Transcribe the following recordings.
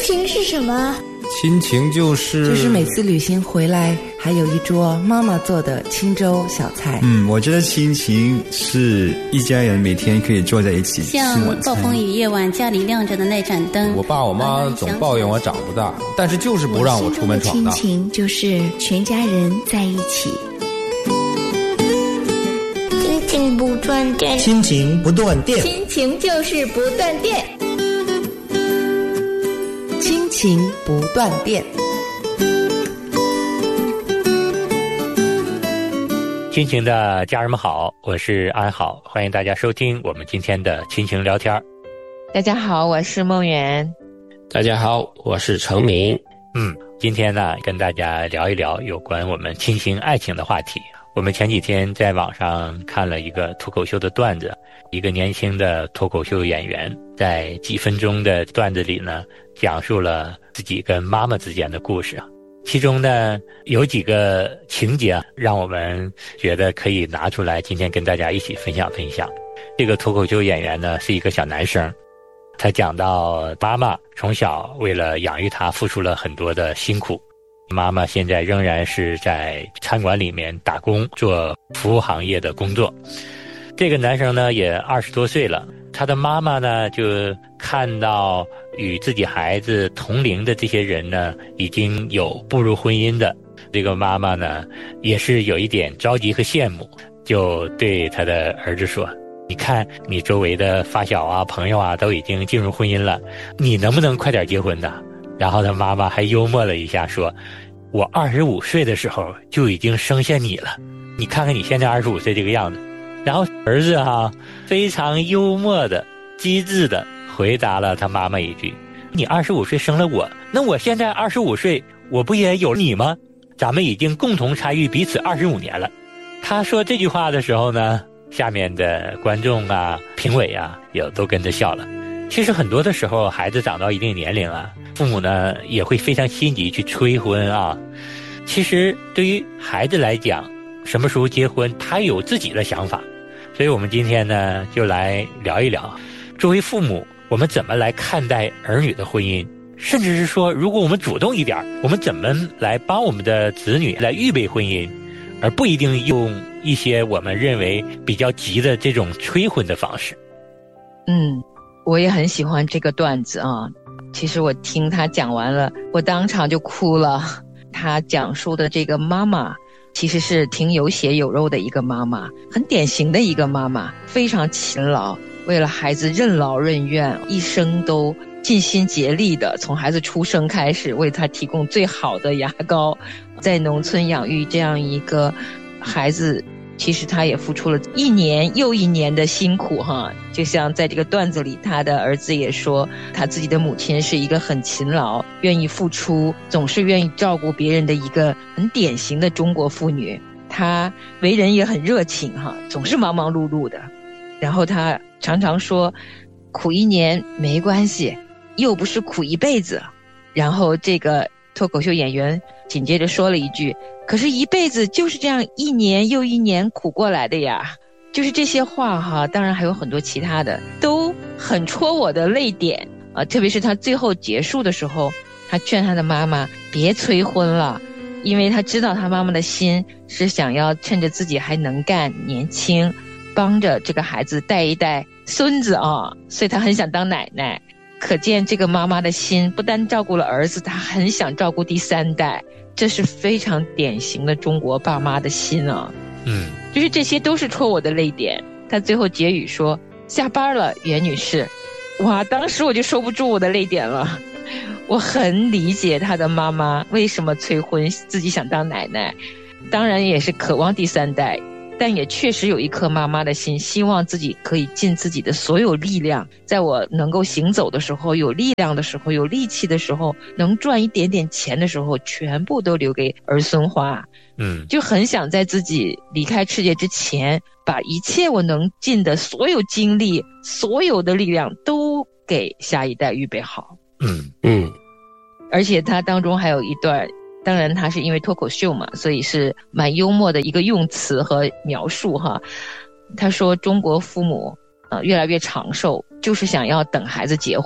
情是什么？ 亲情就是每次旅行回来还有一桌妈妈做的清粥小菜。 我觉得亲情是一家人每天可以坐在一起吃晚餐。 像暴风雨夜晚家里亮着的那盏灯， 我爸我妈总抱怨我长不大，但是就是不让我出门闯荡。 亲情就是全家人在一起。亲情不断电， 亲情不断电， 亲情就是不断电。 亲情不断电。 亲情的家人们好，我是安好，欢迎大家收听我们今天的亲情聊天。 大家好，我是梦圆。 大家好，我是程明。 今天呢，跟大家聊一聊有关我们亲情爱情的话题。我们前几天在网上看了一个脱口秀的段子，一个年轻的脱口秀演员在几分钟的段子里呢，讲述了自己跟妈妈之间的故事。其中呢，有几个情节让我们觉得可以拿出来今天跟大家一起分享分享。这个脱口秀演员呢，是一个小男生，他讲到妈妈从小为了养育他付出了很多的辛苦，妈妈现在仍然是在餐馆里面打工，做服务行业的工作。这个男生呢也20多岁了，他的妈妈呢就看到与自己孩子同龄的这些人呢已经有步入婚姻的，这个妈妈呢也是有一点着急和羡慕，就对他的儿子说，你看你周围的发小啊朋友啊都已经进入婚姻了，你能不能快点结婚呢？然后他妈妈还幽默了一下说，我25岁的时候就已经生下你了，你看看你现在25岁这个样子。然后儿子非常幽默的机智的回答了他妈妈一句，你25岁生了我，那我现在25岁我不也有你吗？咱们已经共同参与彼此25年了。他说这句话的时候呢，下面的观众啊评委啊也都跟着笑了。其实很多的时候孩子长到一定年龄啊，父母呢也会非常心急去催婚啊。其实对于孩子来讲，什么时候结婚他有自己的想法。所以我们今天呢就来聊一聊，作为父母我们怎么来看待儿女的婚姻，甚至是说如果我们主动一点，我们怎么来帮我们的子女来预备婚姻，而不一定用一些我们认为比较急的这种催婚的方式。 我也很喜欢这个段子啊。其实我听他讲完了，我当场就哭了。他讲述的这个妈妈其实是挺有血有肉的一个妈妈，很典型的一个妈妈，非常勤劳，为了孩子任劳任怨，一生都尽心竭力的，从孩子出生开始为他提供最好的牙膏，在农村养育这样一个孩子，其实他也付出了一年又一年的辛苦就像在这个段子里，他的儿子也说，他自己的母亲是一个很勤劳，愿意付出，总是愿意照顾别人的一个很典型的中国妇女。他为人也很热情总是忙忙碌碌的。然后他常常说，苦一年没关系，又不是苦一辈子。然后这个脱口秀演员紧接着说了一句，可是一辈子就是这样一年又一年苦过来的呀。就是这些话当然还有很多其他的，都很戳我的泪点特别是他最后结束的时候，他劝他的妈妈别催婚了，因为他知道他妈妈的心是想要趁着自己还能干年轻，帮着这个孩子带一带孙子所以他很想当奶奶。可见这个妈妈的心不单照顾了儿子，她很想照顾第3代，这是非常典型的中国爸妈的心就是这些都是戳我的泪点。他最后结语说，下班了袁女士。哇，当时我就收不住我的泪点了。我很理解他的妈妈为什么催婚，自己想当奶奶，当然也是渴望第3代，但也确实有一颗妈妈的心，希望自己可以尽自己的所有力量，在我能够行走的时候，有力量的时候，有力气的时候，能赚一点点钱的时候，全部都留给儿孙花。就很想在自己离开世界之前，把一切我能尽的所有精力，所有的力量都给下一代预备好。而且他当中还有一段，当然他是因为脱口秀嘛，所以是蛮幽默的一个用词和描述他说中国父母越来越长寿，就是想要等孩子结婚，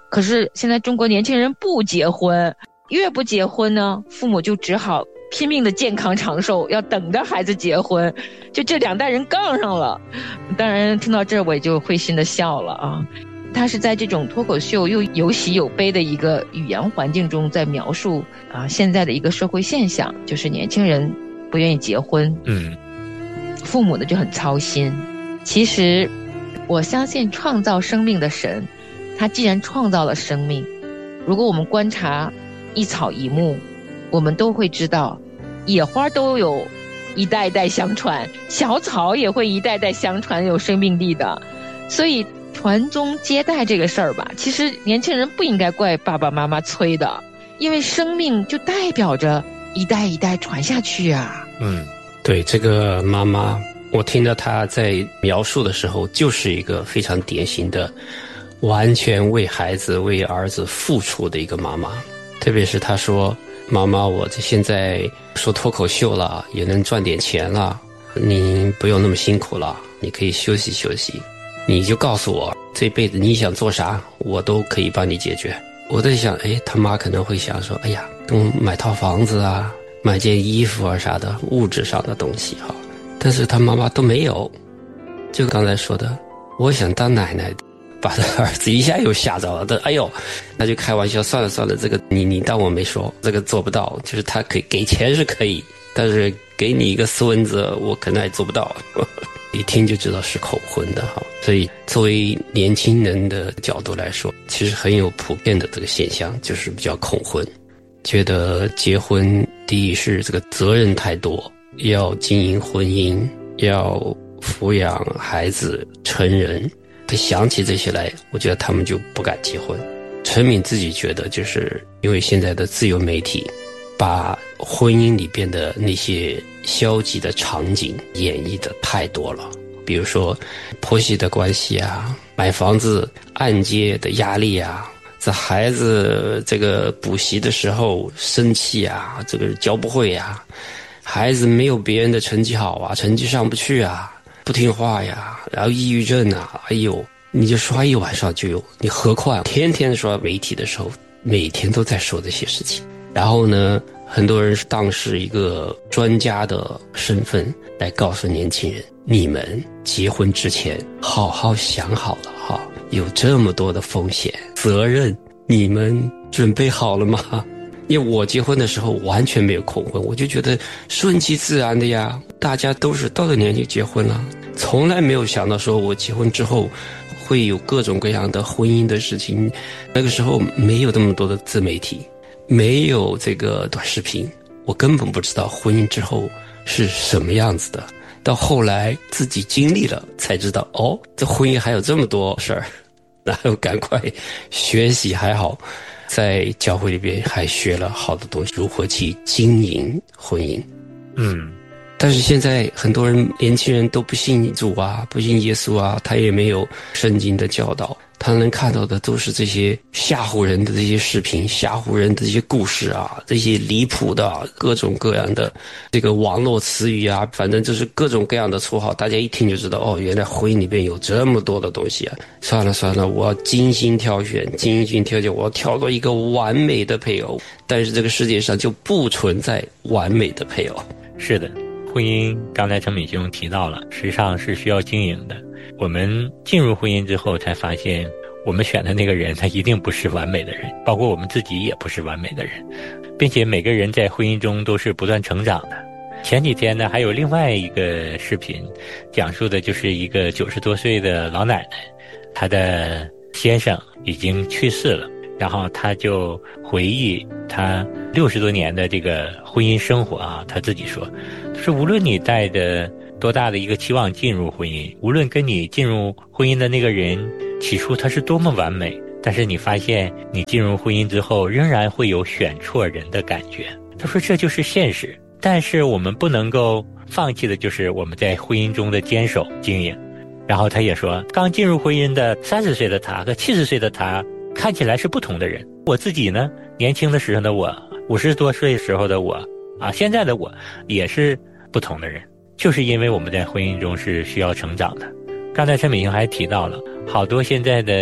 可是现在中国年轻人不结婚，越不结婚呢，父母就只好拼命的健康长寿，要等着孩子结婚，就这2代人杠上了。当然听到这儿我也就会心的笑了啊。他是在这种脱口秀又有喜有悲的一个语言环境中在描述现在的一个社会现象，就是年轻人不愿意结婚，父母呢就很操心。其实我相信创造生命的神，他既然创造了生命，如果我们观察一草一木，我们都会知道野花都有一代代相传，小草也会一代代相传，有生命力的。所以传宗接代这个事儿吧，其实年轻人不应该怪爸爸妈妈催的，因为生命就代表着一代一代传下去啊。 对，这个妈妈我听到她在描述的时候，就是一个非常典型的完全为孩子为儿子付出的一个妈妈。特别是她说，妈妈，我现在说脱口秀了，也能赚点钱了，你不用那么辛苦了，你可以休息休息，你就告诉我这辈子你想做啥，我都可以帮你解决。我在想，他妈可能会想说，哎呀，买套房子啊，买件衣服啊啥的，物质上的东西哈。但是他妈妈都没有，就刚才说的，我想当奶奶，把他儿子一下又吓着了。哎呦，那就开玩笑，算了算了，这个你当我没说，这个做不到。就是他可以给钱是可以，但是给你一个孙子，我可能还做不到。一听就知道是恐婚的哈。所以作为年轻人的角度来说，其实很有普遍的这个现象，就是比较恐婚，觉得结婚第一是这个责任太多，要经营婚姻，要抚养孩子成人，他想起这些来，我觉得他们就不敢结婚。陈敏自己觉得，就是因为现在的自由媒体把婚姻里边的那些消极的场景演绎的太多了，比如说婆媳的关系啊，买房子按揭的压力啊，这孩子这个补习的时候生气啊，这个教不会啊，孩子没有别人的成绩好啊，成绩上不去啊，不听话呀，然后抑郁症啊，哎呦，你就刷一晚上就有，你何况天天刷媒体的时候，每天都在说这些事情。然后呢，很多人当是一个专家的身份来告诉年轻人，你们结婚之前好好想好了哈，有这么多的风险责任，你们准备好了吗？因为我结婚的时候完全没有恐婚，我就觉得顺其自然的呀，大家都是到了年纪结婚了，从来没有想到说我结婚之后会有各种各样的婚姻的事情。那个时候没有那么多的自媒体，没有这个短视频，我根本不知道婚姻之后是什么样子的。到后来自己经历了才知道，哦，这婚姻还有这么多事儿，然后赶快学习。还好在教会里边还学了好多东西，如何去经营婚姻。但是现在很多人年轻人都不信主啊，不信耶稣啊，他也没有圣经的教导，他能看到的都是这些吓唬人的这些视频，吓唬人的这些故事啊，这些离谱的各种各样的这个网络词语啊，反正就是各种各样的绰号，大家一听就知道，哦，原来婚姻里边有这么多的东西啊。算了算了，我要精心挑选，我要挑到一个完美的配偶。但是这个世界上就不存在完美的配偶。 是的，婚姻刚才陈敏兄提到了，实际上是需要经营的。我们进入婚姻之后才发现，我们选的那个人他一定不是完美的人，包括我们自己也不是完美的人，并且每个人在婚姻中都是不断成长的。前几天呢，还有另外一个视频，讲述的就是一个90多岁的老奶奶，她的先生已经去世了，然后她就回忆她60多年的这个婚姻生活啊，她自己说，就是无论你带着多大的一个期望进入婚姻，无论跟你进入婚姻的那个人起初他是多么完美，但是你发现你进入婚姻之后仍然会有选错人的感觉。他说这就是现实，但是我们不能够放弃的就是我们在婚姻中的坚守经营。然后他也说，刚进入婚姻的30岁的他和70岁的他看起来是不同的人。我自己呢，年轻的时候的我，50多岁时候的我啊，现在的我也是不同的人，就是因为我们在婚姻中是需要成长的。刚才陈敏兄还提到了，好多现在的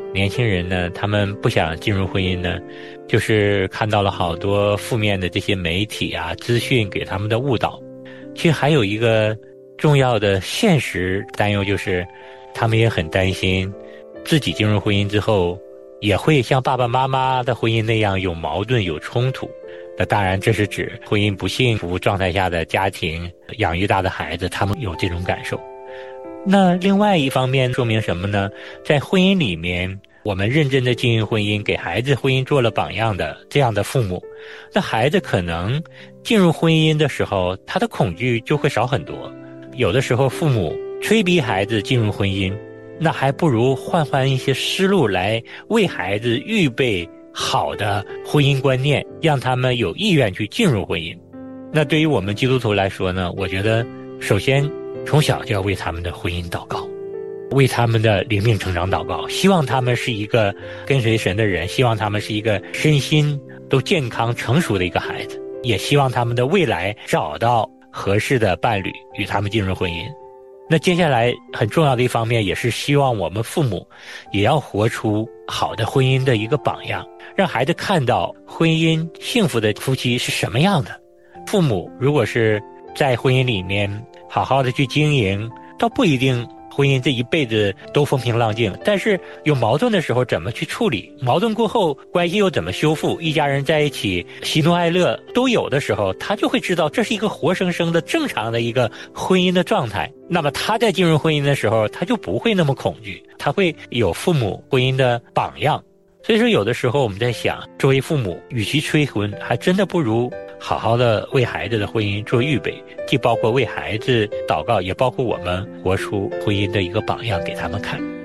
年轻人呢，他们不想进入婚姻呢，就是看到了好多负面的这些媒体啊、资讯给他们的误导。其实还有一个重要的现实担忧，就是他们也很担心自己进入婚姻之后也会像爸爸妈妈的婚姻那样有矛盾有冲突。那当然这是指婚姻不幸福状态下的家庭养育大的孩子，他们有这种感受。那另外一方面说明什么呢？在婚姻里面，我们认真的经营婚姻，给孩子婚姻做了榜样的这样的父母，那孩子可能进入婚姻的时候，他的恐惧就会少很多。有的时候父母催逼孩子进入婚姻，那还不如换一些思路来为孩子预备好的婚姻观念，让他们有意愿去进入婚姻。那对于我们基督徒来说呢，我觉得首先从小就要为他们的婚姻祷告，为他们的灵命成长祷告，希望他们是一个跟随神的人，希望他们是一个身心都健康成熟的一个孩子，也希望他们的未来找到合适的伴侣与他们进入婚姻。那接下来很重要的一方面，也是希望我们父母也要活出好的婚姻的一个榜样，让孩子看到婚姻幸福的夫妻是什么样的。父母如果是在婚姻里面好好的去经营，倒不一定婚姻这一辈子都风平浪静，但是有矛盾的时候怎么去处理，矛盾过后关系又怎么修复，一家人在一起喜怒哀乐都有的时候，他就会知道这是一个活生生的正常的一个婚姻的状态。那么他在进入婚姻的时候，他就不会那么恐惧，他会有父母婚姻的榜样。所以说有的时候我们在想，作为父母与其催婚，还真的不如好好的为孩子的婚姻做预备，既包括为孩子祷告，也包括我们活出婚姻的一个榜样给他们看。